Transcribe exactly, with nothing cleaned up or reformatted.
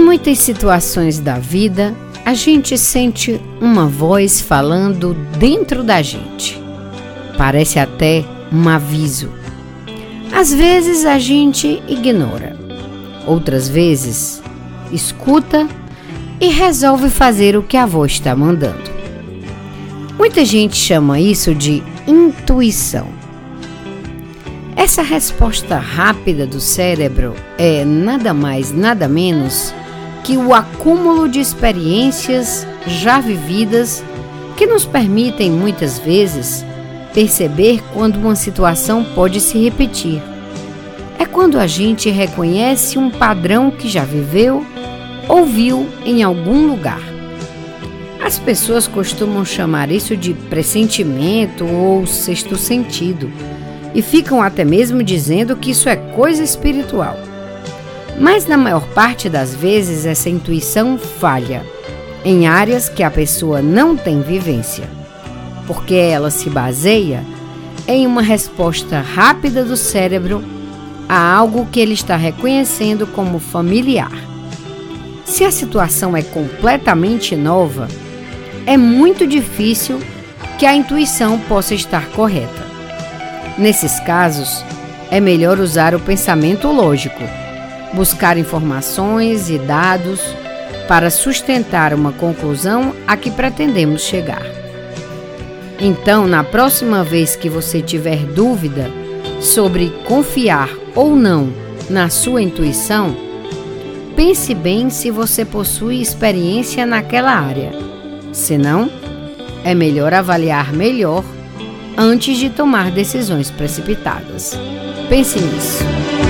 muitas situações da vida, a gente sente uma voz falando dentro da gente. Parece até um aviso. Às vezes a gente ignora, outras vezes escuta e resolve fazer o que a voz está mandando. Muita gente chama isso de intuição. Essa resposta rápida do cérebro é nada mais, nada menos que o acúmulo de experiências já vividas que nos permitem, muitas vezes, perceber quando uma situação pode se repetir. É quando a gente reconhece um padrão que já viveu ou viu em algum lugar. As pessoas costumam chamar isso de pressentimento ou sexto sentido e ficam até mesmo dizendo que isso é coisa espiritual. Mas na maior parte das vezes essa intuição falha em áreas que a pessoa não tem vivência, porque ela se baseia em uma resposta rápida do cérebro a algo que ele está reconhecendo como familiar. Se a situação é completamente nova, é muito difícil que a intuição possa estar correta. Nesses casos, é melhor usar o pensamento lógico, buscar informações e dados para sustentar uma conclusão a que pretendemos chegar. Então, na próxima vez que você tiver dúvida sobre confiar ou não na sua intuição, pense bem se você possui experiência naquela área. Se não, é melhor avaliar melhor antes de tomar decisões precipitadas. Pense nisso.